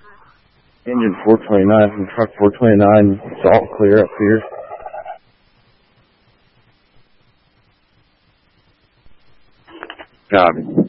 Engine 429 from truck 429, salt clear up here. Copy.